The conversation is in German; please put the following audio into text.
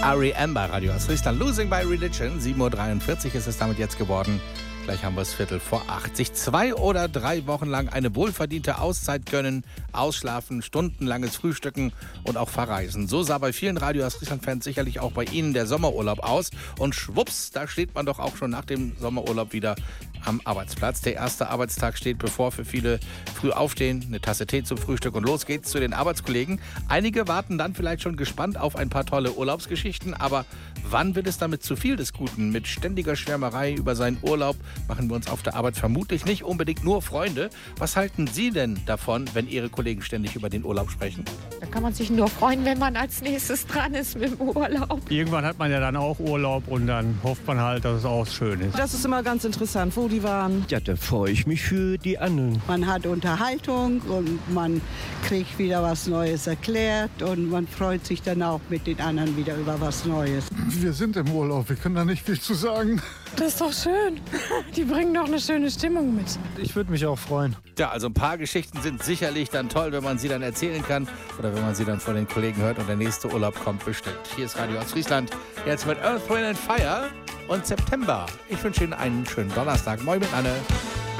R.E.M. bei Radio Ostfriesland. Losing by Religion. 7.43 Uhr ist es damit jetzt geworden. Gleich haben wir es 7:45. Sich 2 oder 3 Wochen lang eine wohlverdiente Auszeit gönnen, ausschlafen, stundenlanges Frühstücken und auch verreisen. So sah bei vielen Radio Ostfriesland-Fans sicherlich auch bei Ihnen der Sommerurlaub aus. Und schwupps, da steht man doch auch schon nach dem Sommerurlaub wieder am Arbeitsplatz. Der erste Arbeitstag steht bevor, für viele früh aufstehen, eine Tasse Tee zum Frühstück und los geht's zu den Arbeitskollegen. Einige warten dann vielleicht schon gespannt auf ein paar tolle Urlaubsgeschichten, aber wann wird es damit zu viel des Guten? Mit ständiger Schwärmerei über seinen Urlaub machen wir uns auf der Arbeit vermutlich nicht unbedingt nur Freunde. Was halten Sie denn davon, wenn Ihre Kollegen ständig über den Urlaub sprechen? Da kann man sich nur freuen, wenn man als nächstes dran ist mit dem Urlaub. Irgendwann hat man ja dann auch Urlaub und dann hofft man halt, dass es auch schön ist. Das ist immer ganz interessant, wo die waren. Ja, da freue ich mich für die anderen. Man hat Unterhaltung und man kriegt wieder was Neues erklärt und man freut sich dann auch mit den anderen wieder über was Neues. Wir sind im Urlaub, wir können da nicht viel zu sagen. Das ist doch schön. Die bringen doch eine schöne Stimmung mit. Ich würde mich auch freuen. Ja, also ein paar Geschichten sind sicherlich dann toll, wenn man sie dann erzählen kann oder wenn man sie dann von den Kollegen hört und der nächste Urlaub kommt bestimmt. Hier ist Radio Ostfriesland, jetzt mit Earth, Wind and Fire und September. Ich wünsche Ihnen einen schönen Donnerstag. Moin mit Anne.